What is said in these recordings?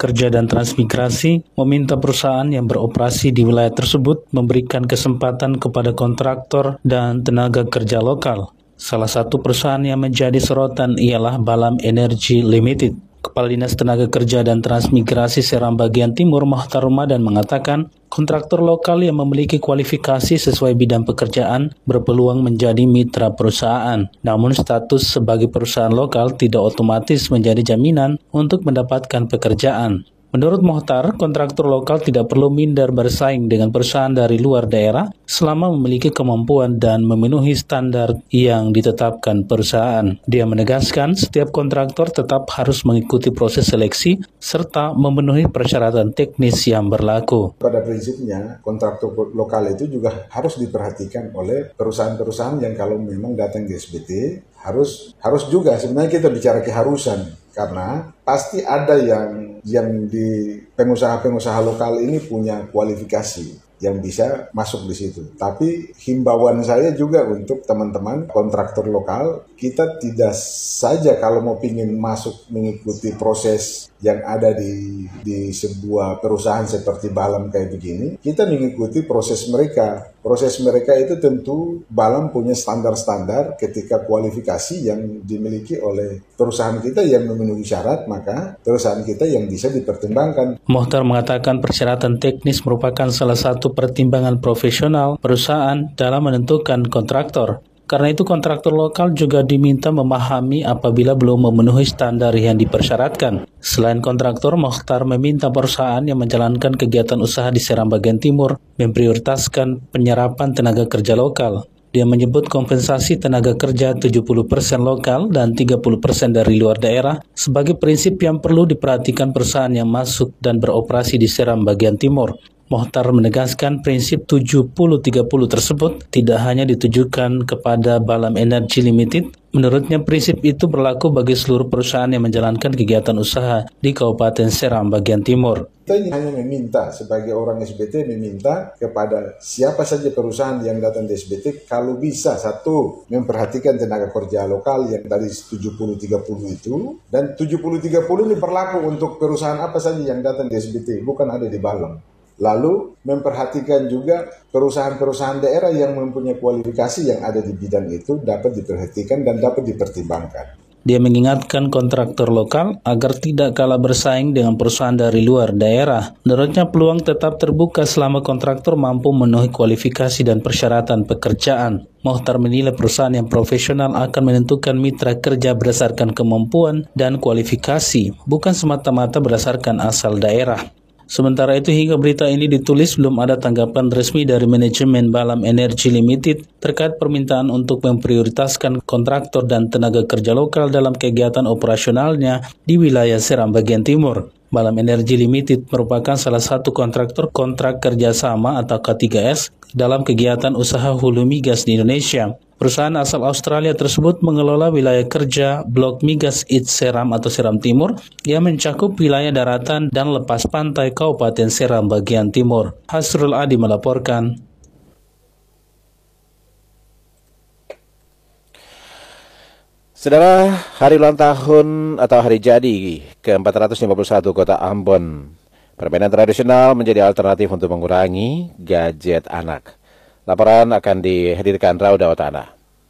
Kerja dan Transmigrasi meminta perusahaan yang beroperasi di wilayah tersebut memberikan kesempatan kepada kontraktor dan tenaga kerja lokal. Salah satu perusahaan yang menjadi sorotan ialah Balam Energy Limited. Kepala Dinas Tenaga Kerja dan Transmigrasi Seram Bagian Timur, Mokhtar Ramadan, mengatakan kontraktor lokal yang memiliki kualifikasi sesuai bidang pekerjaan berpeluang menjadi mitra perusahaan. Namun status sebagai perusahaan lokal tidak otomatis menjadi jaminan untuk mendapatkan pekerjaan. Menurut Mokhtar, kontraktor lokal tidak perlu minder bersaing dengan perusahaan dari luar daerah selama memiliki kemampuan dan memenuhi standar yang ditetapkan perusahaan. Dia menegaskan setiap kontraktor tetap harus mengikuti proses seleksi serta memenuhi persyaratan teknis yang berlaku. Pada prinsipnya, kontraktor lokal itu juga harus diperhatikan oleh perusahaan-perusahaan yang kalau memang datang di SBT, harus juga sebenarnya kita bicara keharusan. Karena pasti ada yang di pengusaha-pengusaha lokal ini punya kualifikasi yang bisa masuk di situ. Tapi himbauan saya juga untuk teman-teman kontraktor lokal, kita tidak saja kalau mau pingin masuk mengikuti proses yang ada di sebuah perusahaan seperti Balam kayak begini, kita mengikuti proses mereka. Proses mereka itu tentu Balam punya standar-standar ketika kualifikasi yang dimiliki oleh perusahaan kita yang memenuhi syarat, maka perusahaan kita yang bisa dipertimbangkan. Mokhtar mengatakan persyaratan teknis merupakan salah satu pertimbangan profesional perusahaan dalam menentukan kontraktor. Karena itu kontraktor lokal juga diminta memahami apabila belum memenuhi standar yang dipersyaratkan. Selain kontraktor, Mokhtar meminta perusahaan yang menjalankan kegiatan usaha di Seram Bagian Timur memprioritaskan penyerapan tenaga kerja lokal. Dia menyebut kompensasi tenaga kerja 70% lokal dan 30% dari luar daerah sebagai prinsip yang perlu diperhatikan perusahaan yang masuk dan beroperasi di Seram Bagian Timur. Mokhtar menegaskan prinsip 70-30 tersebut tidak hanya ditujukan kepada Balam Energy Limited. Menurutnya prinsip itu berlaku bagi seluruh perusahaan yang menjalankan kegiatan usaha di Kabupaten Seram Bagian Timur. Kita hanya meminta, sebagai orang SBT meminta kepada siapa saja perusahaan yang datang di SBT, kalau bisa satu, memperhatikan tenaga kerja lokal yang dari 70-30 itu, dan 70-30 ini berlaku untuk perusahaan apa saja yang datang di SBT, bukan ada di Balam. Lalu memperhatikan juga perusahaan-perusahaan daerah yang mempunyai kualifikasi yang ada di bidang itu dapat diperhatikan dan dapat dipertimbangkan. Dia mengingatkan kontraktor lokal agar tidak kalah bersaing dengan perusahaan dari luar daerah. Menurutnya peluang tetap terbuka selama kontraktor mampu memenuhi kualifikasi dan persyaratan pekerjaan. Mokhtar menilai perusahaan yang profesional akan menentukan mitra kerja berdasarkan kemampuan dan kualifikasi, bukan semata-mata berdasarkan asal daerah. Sementara itu hingga berita ini ditulis belum ada tanggapan resmi dari manajemen Balam Energy Limited terkait permintaan untuk memprioritaskan kontraktor dan tenaga kerja lokal dalam kegiatan operasionalnya di wilayah Seram Bagian Timur. Balam Energy Limited merupakan salah satu kontraktor kontrak kerjasama atau K3S dalam kegiatan usaha hulu migas di Indonesia. Perusahaan asal Australia tersebut mengelola wilayah kerja Blok Migas East Seram atau Seram Timur yang mencakup wilayah daratan dan lepas pantai Kabupaten Seram Bagian Timur. Hasrul Adi melaporkan. Saudara, hari ulang tahun atau hari jadi ke-451 Kota Ambon. Permainan tradisional menjadi alternatif untuk mengurangi gadget anak. Laporan akan dihadirkan Rauda Otana.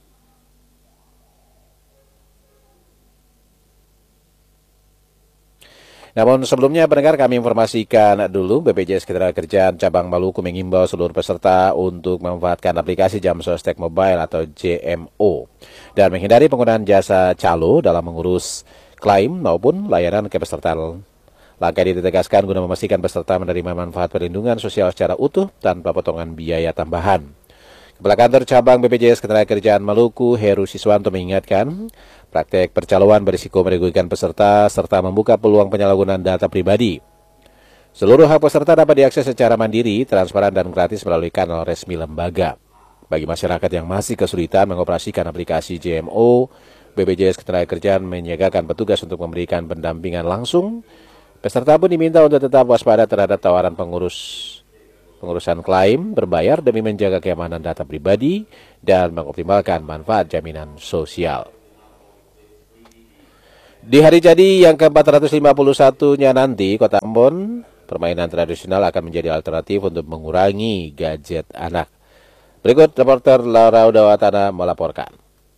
Namun sebelumnya pendengar, kami informasikan dulu BPJS Ketenagakerjaan Cabang Maluku mengimbau seluruh peserta untuk memanfaatkan aplikasi Jam Sostek Mobile atau JMO dan menghindari penggunaan jasa calo dalam mengurus klaim maupun layanan kepesertaan. Langkah ini ditegaskan guna memastikan peserta menerima manfaat perlindungan sosial secara utuh tanpa potongan biaya tambahan. Kepala Kantor Cabang BPJS Ketenagakerjaan Maluku, Heru Siswanto, mengingatkan praktek percaloan berisiko merugikan peserta serta membuka peluang penyalahgunaan data pribadi. Seluruh hak peserta dapat diakses secara mandiri, transparan, dan gratis melalui kanal resmi lembaga. Bagi masyarakat yang masih kesulitan mengoperasikan aplikasi JMO, BPJS Ketenagakerjaan menyiagakan petugas untuk memberikan pendampingan langsung. Peserta pun diminta untuk tetap waspada terhadap tawaran pengurusan klaim berbayar demi menjaga keamanan data pribadi dan mengoptimalkan manfaat jaminan sosial. Di hari jadi yang ke-451-nya nanti, Kota Ambon, permainan tradisional akan menjadi alternatif untuk mengurangi gadget anak. Berikut reporter Laura Udawatana melaporkan.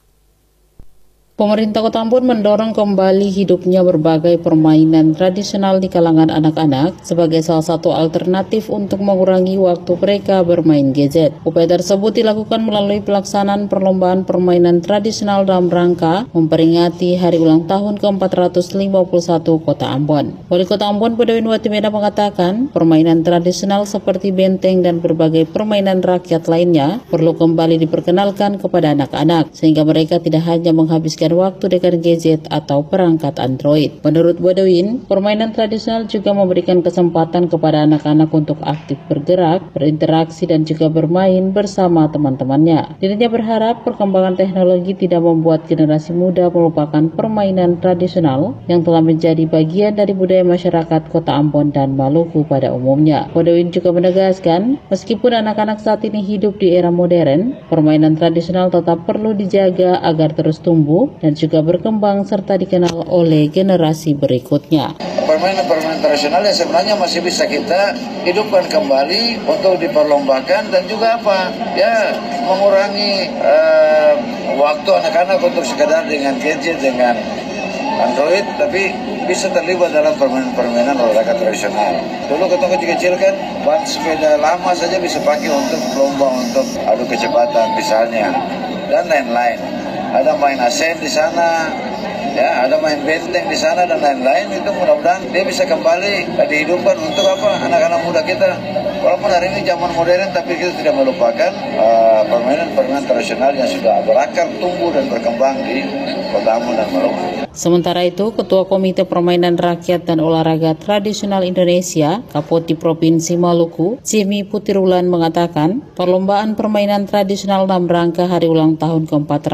Pemerintah Kota Ambon mendorong kembali hidupnya berbagai permainan tradisional di kalangan anak-anak sebagai salah satu alternatif untuk mengurangi waktu mereka bermain gadget. Upaya tersebut dilakukan melalui pelaksanaan perlombaan permainan tradisional dalam rangka memperingati hari ulang tahun ke-451 Kota Ambon. Wali Kota Ambon Bodewin Watimena mengatakan permainan tradisional seperti benteng dan berbagai permainan rakyat lainnya perlu kembali diperkenalkan kepada anak-anak sehingga mereka tidak hanya menghabiskan waktu dengan gadget atau perangkat Android. Menurut Bodewin, permainan tradisional juga memberikan kesempatan kepada anak-anak untuk aktif bergerak, berinteraksi dan juga bermain bersama teman-temannya. Dirinya berharap perkembangan teknologi tidak membuat generasi muda melupakan permainan tradisional yang telah menjadi bagian dari budaya masyarakat Kota Ambon dan Maluku pada umumnya. Bodewin juga menegaskan, meskipun anak-anak saat ini hidup di era modern, permainan tradisional tetap perlu dijaga agar terus tumbuh dan juga berkembang serta dikenal oleh generasi berikutnya. Permainan tradisional yang sebenarnya masih bisa kita hidupkan kembali untuk diperlombakan dan juga mengurangi waktu anak-anak untuk sekadar dengan gadget, dengan Android, tapi bisa terlibat dalam permainan olahraga tradisional. Dulu ketika kecil kan, ban sepeda lama saja bisa pakai untuk lomba, untuk adu kecepatan misalnya, dan lain-lain. Ada main asen di sana, ada main benteng di sana dan lain-lain. Itu mudah-mudahan dia bisa kembali dihidupkan untuk anak-anak muda kita. Walaupun hari ini zaman modern, tapi kita tidak melupakan permainan tradisional yang sudah berakar, tumbuh dan berkembang di Kota Ambon dan Maluku. Sementara itu, Ketua Komite Permainan Rakyat dan Olahraga Tradisional Indonesia, Kapolri Provinsi Maluku, Jimmy Putirulan mengatakan, perlombaan permainan tradisional dalam rangka hari ulang tahun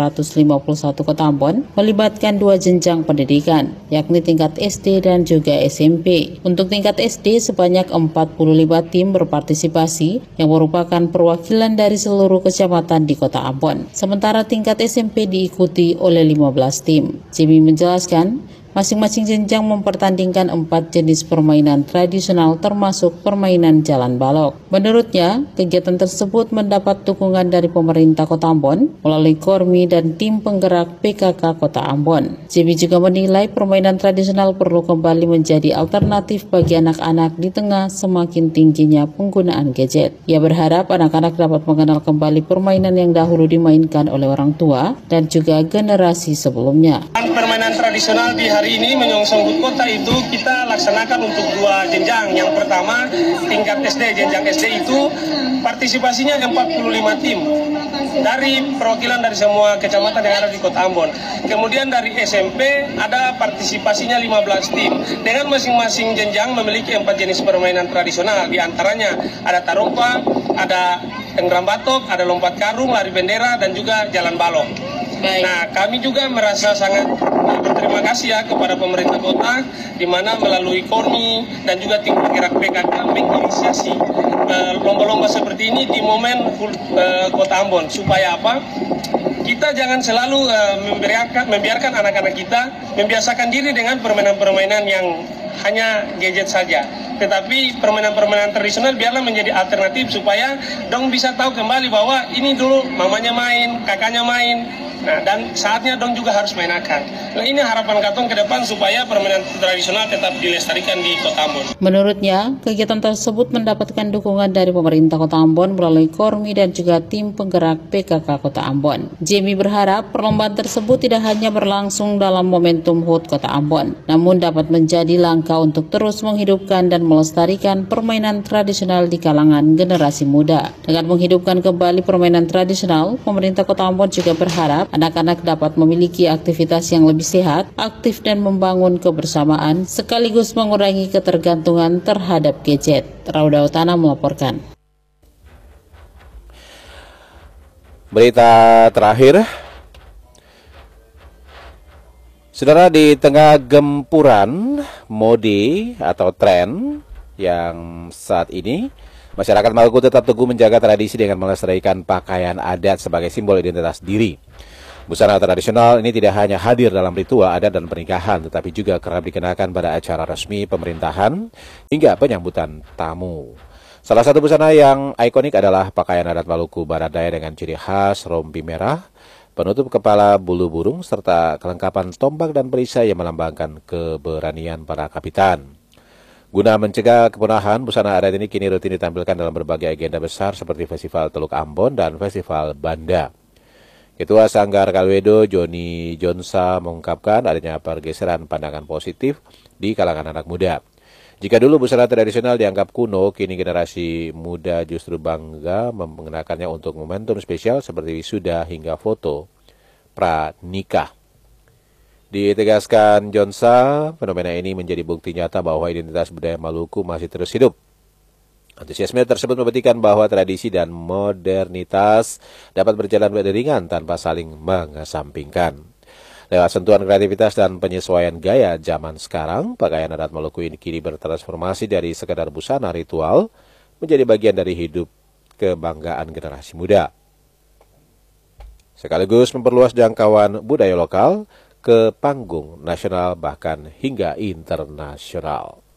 ke-451 Kota Ambon melibatkan 2 jenjang pendidikan, yakni tingkat SD dan juga SMP. Untuk tingkat SD, sebanyak 45 tim berpartisipasi yang merupakan perwakilan dari seluruh kecamatan di Kota Ambon. Sementara tingkat SMP diikuti oleh 15 tim. Jimmy menjelaskan, masing-masing jenjang mempertandingkan 4 jenis permainan tradisional termasuk permainan jalan balok. Menurutnya, kegiatan tersebut mendapat dukungan dari pemerintah Kota Ambon melalui Kormi dan tim penggerak PKK Kota Ambon. Jimmy juga menilai permainan tradisional perlu kembali menjadi alternatif bagi anak-anak di tengah semakin tingginya penggunaan gadget. Ia berharap anak-anak dapat mengenal kembali permainan yang dahulu dimainkan oleh orang tua dan juga generasi sebelumnya. Permainan tradisional di hari ini menyongsong HUT Kota itu kita laksanakan untuk 2 jenjang. Yang pertama tingkat SD, jenjang SD itu partisipasinya 45 tim dari perwakilan dari semua kecamatan yang ada di Kota Ambon. Kemudian dari SMP ada partisipasinya 15 tim dengan masing-masing jenjang memiliki 4 jenis permainan tradisional. Di antaranya ada tarupa, ada tenggeram batok, ada lompat karung, lari bendera dan juga jalan balok. Nah, kami juga merasa sangat berterima kasih ya kepada pemerintah kota, di mana melalui Kormi dan juga tim penggerak PKK menginisiasi lomba-lomba seperti ini di momen Kota Ambon. Supaya apa? Kita jangan selalu membiarkan anak-anak kita membiasakan diri dengan permainan-permainan yang hanya gadget saja. Tetapi permainan-permainan tradisional biarlah menjadi alternatif supaya dong bisa tahu kembali bahwa ini dulu mamanya main, kakaknya main. Nah, dan saatnya dong juga harus mainakan. Nah, ini harapan Katong ke depan supaya permainan tradisional tetap dilestarikan di Kota Ambon. Menurutnya, kegiatan tersebut mendapatkan dukungan dari pemerintah Kota Ambon melalui Kormi dan juga tim penggerak PKK Kota Ambon. Jamie berharap perlombaan tersebut tidak hanya berlangsung dalam momentum HUT Kota Ambon, namun dapat menjadi langkah untuk terus menghidupkan dan melestarikan permainan tradisional di kalangan generasi muda. Dengan menghidupkan kembali permainan tradisional, pemerintah Kota Ambon juga berharap anak-anak dapat memiliki aktivitas yang lebih sehat, aktif dan membangun kebersamaan, sekaligus mengurangi ketergantungan terhadap gadget. Rauda Utana melaporkan. Berita terakhir, saudara, di tengah gempuran mode atau tren yang saat ini, masyarakat Maluku tetap teguh menjaga tradisi dengan melestarikan pakaian adat sebagai simbol identitas diri. Busana tradisional ini tidak hanya hadir dalam ritual adat dan pernikahan, tetapi juga kerap dikenakan pada acara resmi pemerintahan hingga penyambutan tamu. Salah satu busana yang ikonik adalah pakaian adat Maluku Barat Daya dengan ciri khas rompi merah, penutup kepala bulu burung, serta kelengkapan tombak dan perisai yang melambangkan keberanian para kapitan. Guna mencegah kepunahan, busana adat ini kini rutin ditampilkan dalam berbagai agenda besar seperti Festival Teluk Ambon dan Festival Banda. Ketua Sanggar Kalwedo, Joni Jonsa, mengungkapkan adanya pergeseran pandangan positif di kalangan anak muda. Jika dulu busana tradisional dianggap kuno, kini generasi muda justru bangga mengenakannya untuk momentum spesial seperti wisuda hingga foto pranikah. Ditegaskan Jonsa, fenomena ini menjadi bukti nyata bahwa identitas budaya Maluku masih terus hidup. Antusiasme tersebut membuktikan bahwa tradisi dan modernitas dapat berjalan beriringan tanpa saling mengesampingkan. Lewat sentuhan kreativitas dan penyesuaian gaya zaman sekarang, pakaian adat Maluku ini kini bertransformasi dari sekadar busana ritual menjadi bagian dari hidup kebanggaan generasi muda. Sekaligus memperluas jangkauan budaya lokal ke panggung nasional bahkan hingga internasional.